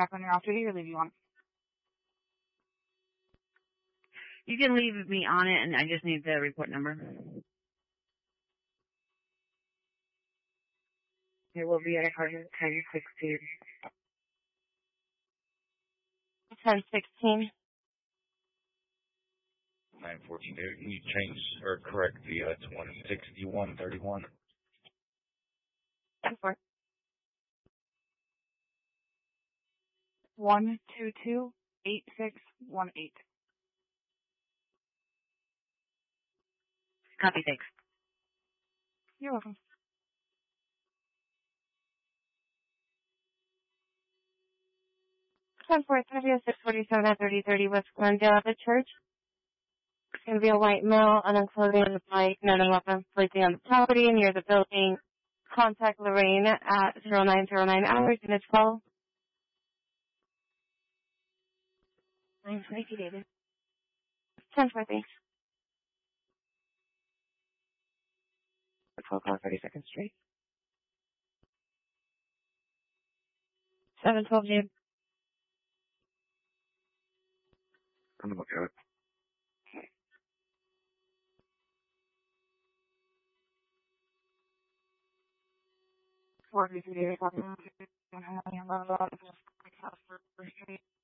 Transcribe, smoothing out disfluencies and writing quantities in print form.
back when you're off duty or leave you on? You can leave me on it, and I just need the report number. It will be at 10:16. 10:16. 914. Can you change or correct the 16131? 10-4. 1228618. Copy, thanks. You're welcome. 10-4, 647 at 3030 West Glendale at the church. It's going to be a white male, unenclosing the bike, none weapons placing on the property near the building. Contact Lorraine at 0909 hours, unit 12. Thank you, David. 10-4, thanks. 12 o'clock, 32nd Street. 712 June. I'm going to look at it. David.